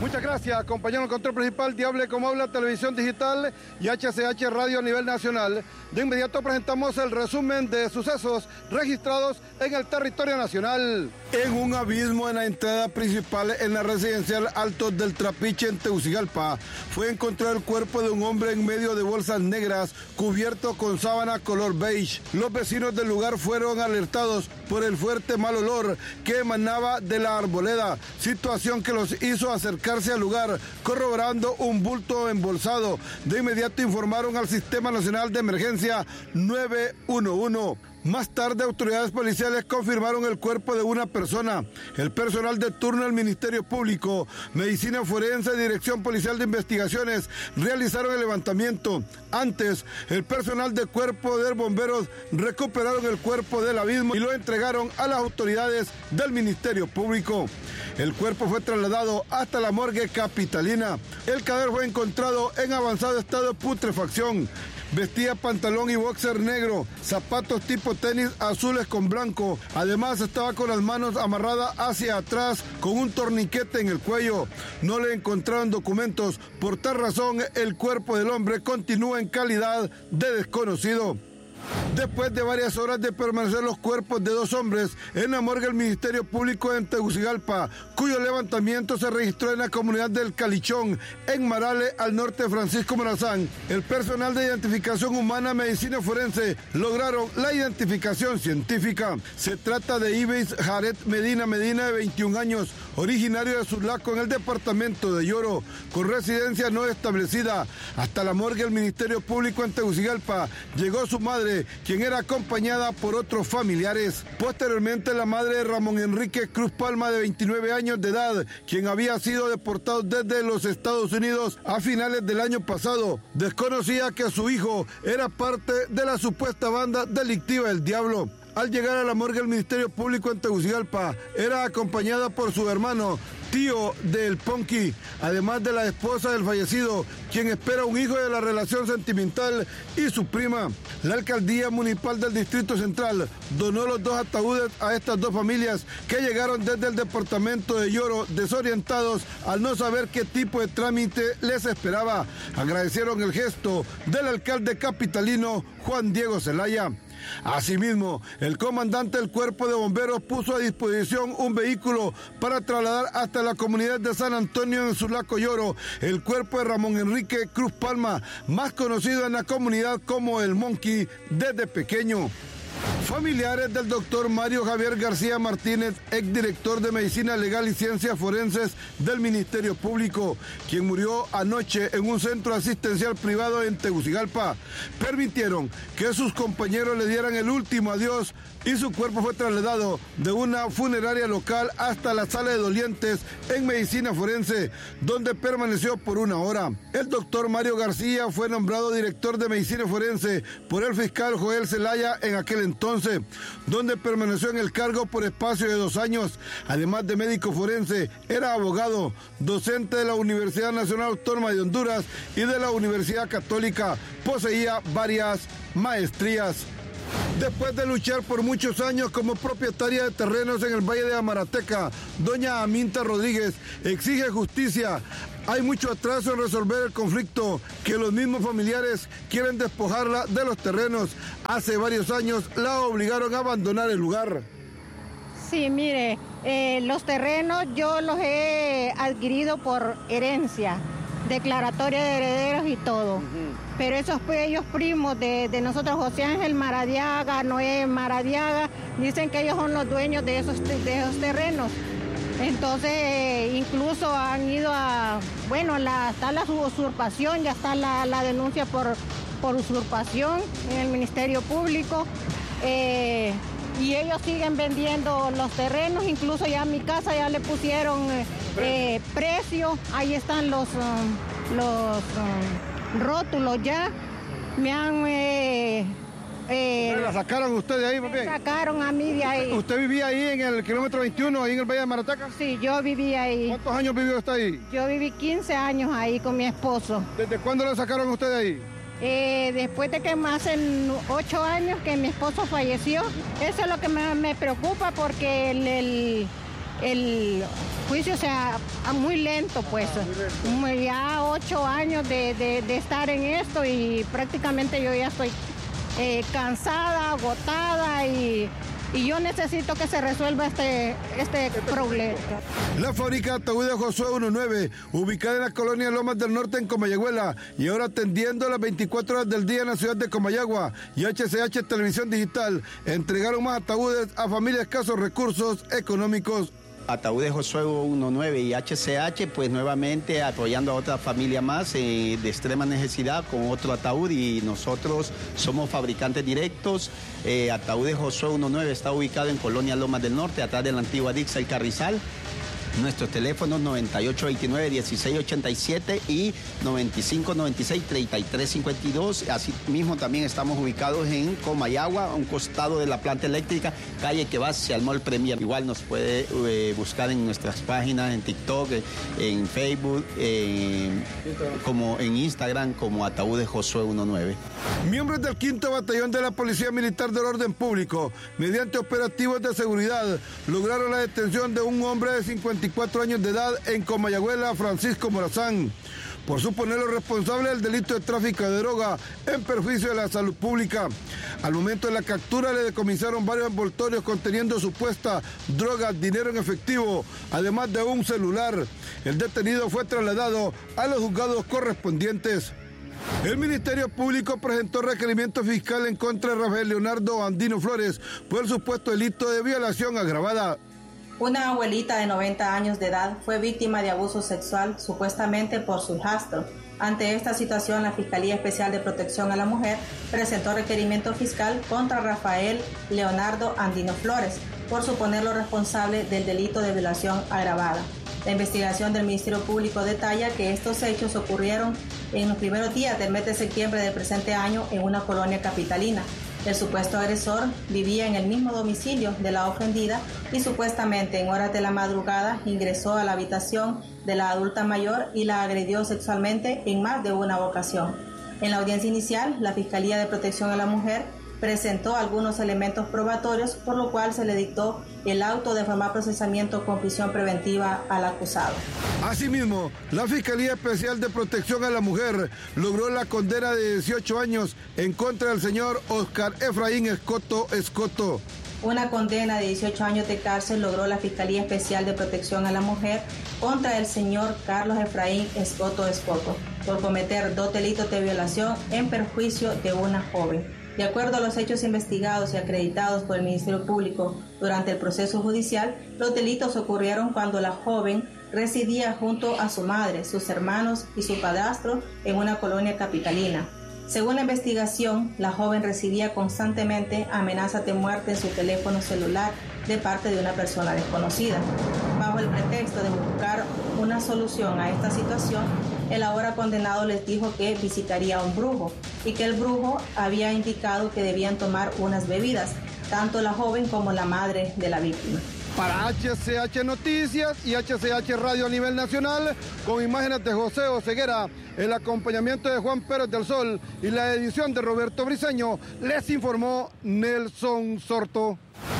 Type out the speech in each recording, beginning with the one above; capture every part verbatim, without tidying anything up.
Muchas gracias, compañero. El control principal de Hable Como Habla, Televisión Digital y H C H Radio a nivel nacional. De inmediato presentamos el resumen de sucesos registrados en el territorio nacional. En un abismo en la entrada principal en la residencial Altos del Trapiche en Tegucigalpa, fue encontrado el cuerpo de un hombre en medio de bolsas negras cubierto con sábana color beige. Los vecinos del lugar fueron alertados por el fuerte mal olor que emanaba de la arboleda, situación que los hizo acercarse al lugar, corroborando un bulto embolsado. De inmediato informaron al Sistema Nacional de Emergencia nueve uno uno. Más tarde, autoridades policiales confirmaron el cuerpo de una persona. El personal de turno del Ministerio Público, Medicina Forense y Dirección Policial de Investigaciones realizaron el levantamiento. Antes, el personal del Cuerpo de Bomberos recuperaron el cuerpo del abismo y lo entregaron a las autoridades del Ministerio Público. El cuerpo fue trasladado hasta la morgue capitalina. El cadáver fue encontrado en avanzado estado de putrefacción. Vestía pantalón y boxer negro, zapatos tipo tenis azules con blanco. Además estaba con las manos amarradas hacia atrás con un torniquete en el cuello. No le encontraron documentos. Por tal razón, el cuerpo del hombre continúa en calidad de desconocido. Después de varias horas de permanecer los cuerpos de dos hombres en la morgue del Ministerio Público en Tegucigalpa, cuyo levantamiento se registró en la comunidad del Calichón, en Marale, al norte de Francisco Morazán, el personal de identificación humana Medicina Forense lograron la identificación científica. Se trata de Ibis Jared Medina Medina, de veintiún años, originario de Surlaco, en el departamento de Lloro, con residencia no establecida. Hasta la morgue del Ministerio Público en Tegucigalpa llegó su madre, quien era acompañada por otros familiares. Posteriormente, la madre de Ramón Enrique Cruz Palma, de veintinueve años de edad, quien había sido deportado desde los Estados Unidos a finales del año pasado, desconocía que su hijo era parte de la supuesta banda delictiva del Diablo. Al llegar a la morgue del Ministerio Público en Tegucigalpa, era acompañada por su hermano, tío del Ponqui, además de la esposa del fallecido, quien espera un hijo de la relación sentimental, y su prima. La alcaldía municipal del Distrito Central donó los dos ataúdes a estas dos familias que llegaron desde el departamento de Lloro, desorientados al no saber qué tipo de trámite les esperaba. Agradecieron el gesto del alcalde capitalino Juan Diego Zelaya. Asimismo, el comandante del Cuerpo de Bomberos puso a disposición un vehículo para trasladar hasta la comunidad de San Antonio en Surlaco, Lloro, el cuerpo de Ramón Enrique Cruz Palma, más conocido en la comunidad como el Monkey desde pequeño. Familiares del doctor Mario Javier García Martínez, exdirector de Medicina Legal y Ciencias Forenses del Ministerio Público, quien murió anoche en un centro asistencial privado en Tegucigalpa, permitieron que sus compañeros le dieran el último adiós y su cuerpo fue trasladado de una funeraria local hasta la sala de dolientes en Medicina Forense, donde permaneció por una hora. El doctor Mario García fue nombrado director de Medicina Forense por el fiscal Joel Zelaya en aquel entonces, donde permaneció en el cargo por espacio de dos años. Además de médico forense, era abogado, docente de la Universidad Nacional Autónoma de Honduras y de la Universidad Católica. Poseía varias maestrías. Después de luchar por muchos años como propietaria de terrenos en el Valle de Amarateca, doña Aminta Rodríguez exige justicia. Hay mucho atraso en resolver el conflicto, que los mismos familiares quieren despojarla de los terrenos. Hace varios años la obligaron a abandonar el lugar. Sí, mire, eh, los terrenos yo los he adquirido por herencia, declaratoria de herederos y todo. Uh-huh. Pero esos ellos primos de, de nosotros, José Ángel Maradiaga, Noé Maradiaga, dicen que ellos son los dueños de esos, de esos terrenos. Entonces, eh, incluso han ido a, bueno, la, está la usurpación, ya está la, la denuncia por, por usurpación en el Ministerio Público. Eh, y ellos siguen vendiendo los terrenos, incluso ya a mi casa ya le pusieron eh, eh, precio, ahí están los, um, los um, rótulos ya, me han... Eh, eh, ¿La sacaron usted de ahí? Me bien? sacaron a mí de ahí. ¿Usted vivía ahí en el kilómetro veintiuno, ahí en el Valle de Amarateca? Sí, yo vivía ahí. ¿Cuántos años vivió usted ahí? Yo viví quince años ahí con mi esposo. ¿Desde cuándo la sacaron usted de ahí? Eh, después de que más hacen ocho años que mi esposo falleció. Eso es lo que me, me preocupa porque el, el, el juicio sea muy lento, pues. Muy ya ocho años de, de, de estar en esto y prácticamente yo ya estoy eh, cansada, agotada y... Y yo necesito que se resuelva este, este problema. La fábrica de ataúdes Josué diecinueve, ubicada en la colonia Lomas del Norte en Comayagüela y ahora atendiendo las veinticuatro horas del día en la ciudad de Comayagua, y H C H Televisión Digital entregaron más ataúdes a familias de escasos recursos económicos. Ataúdes Josué diecinueve y H C H, pues nuevamente apoyando a otra familia más eh, de extrema necesidad con otro ataúd, y nosotros somos fabricantes directos. Eh, Ataúdes Josué diecinueve está ubicado en Colonia Lomas del Norte, atrás de la antigua Dixa y Carrizal. Nuestros teléfonos noventa y ocho veintinueve dieciséis ochenta y siete y noventa y cinco noventa y seis treinta y tres cincuenta y dos. Así mismo también estamos ubicados en Comayagua, a un costado de la planta eléctrica, calle que va hacia el Mall Premier. Igual nos puede eh, buscar en nuestras páginas, en TikTok, en Facebook, en, como en Instagram, como Ataúdes Josué diecinueve. Miembros del quinto Batallón de la Policía Militar del Orden Público, mediante operativos de seguridad, lograron la detención de un hombre de cincuenta y cuatro años de edad en Comayagüela, Francisco Morazán, por suponerlo responsable del delito de tráfico de droga en perjuicio de la salud pública. Al momento de la captura le decomisaron varios envoltorios conteniendo supuesta droga, dinero en efectivo, además de un celular. El detenido fue trasladado a los juzgados correspondientes. El Ministerio Público presentó requerimiento fiscal en contra de Rafael Leonardo Andino Flores por el supuesto delito de violación agravada. Una abuelita de noventa años de edad fue víctima de abuso sexual supuestamente por su hijastro. Ante esta situación, la Fiscalía Especial de Protección a la Mujer presentó requerimiento fiscal contra Rafael Leonardo Andino Flores por suponerlo responsable del delito de violación agravada. La investigación del Ministerio Público detalla que estos hechos ocurrieron en los primeros días del mes de septiembre del presente año en una colonia capitalina. El supuesto agresor vivía en el mismo domicilio de la ofendida y supuestamente en horas de la madrugada ingresó a la habitación de la adulta mayor y la agredió sexualmente en más de una ocasión. En la audiencia inicial, la Fiscalía de Protección a la Mujer presentó algunos elementos probatorios, por lo cual se le dictó el auto de formal procesamiento con prisión preventiva al acusado. Asimismo, la Fiscalía Especial de Protección a la Mujer logró la condena de dieciocho años en contra del señor Oscar Efraín Escoto Escoto. Una condena de dieciocho años de cárcel logró la Fiscalía Especial de Protección a la Mujer contra el señor Carlos Efraín Escoto Escoto por cometer dos delitos de violación en perjuicio de una joven. De acuerdo a los hechos investigados y acreditados por el Ministerio Público durante el proceso judicial, los delitos ocurrieron cuando la joven residía junto a su madre, sus hermanos y su padrastro en una colonia capitalina. Según la investigación, la joven recibía constantemente amenazas de muerte en su teléfono celular de parte de una persona desconocida. Bajo el pretexto de buscar una solución a esta situación, el ahora condenado les dijo que visitaría a un brujo y que el brujo había indicado que debían tomar unas bebidas, tanto la joven como la madre de la víctima. Para H C H Noticias y H C H Radio a nivel nacional, con imágenes de José Oseguera, el acompañamiento de Juan Pérez del Sol y la edición de Roberto Briceño, les informó Nelson Sorto.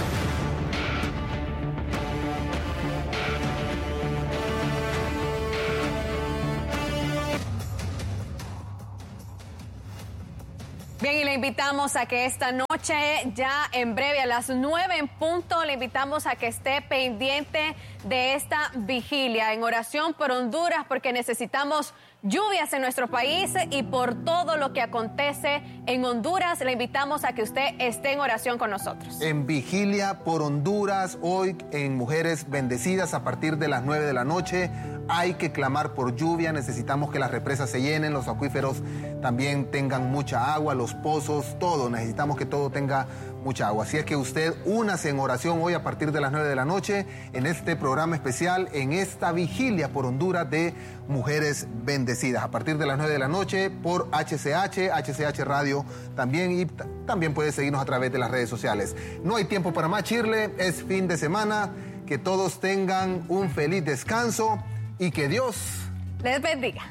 Bien, y le invitamos a que esta noche, ya en breve, a las nueve en punto, le invitamos a que esté pendiente de esta vigilia en oración por Honduras, porque necesitamos lluvias en nuestro país y por todo lo que acontece en Honduras. Le invitamos a que usted esté en oración con nosotros. En vigilia por Honduras, hoy en Mujeres Bendecidas, a partir de las nueve de la noche, hay que clamar por lluvia. Necesitamos que las represas se llenen, los acuíferos también tengan mucha agua, los pozos, todo. Necesitamos que todo tenga mucha agua. Así es que usted únase en oración hoy a partir de las nueve de la noche en este programa especial, en esta vigilia por Honduras de Mujeres Bendecidas. A partir de las nueve de la noche por H C H, H C H Radio también, y también puede seguirnos a través de las redes sociales. No hay tiempo para más, Chirle, es fin de semana. Que todos tengan un feliz descanso y que Dios les bendiga.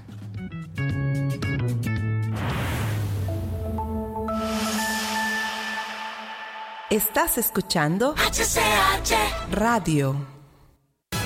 Estás escuchando H C H Radio.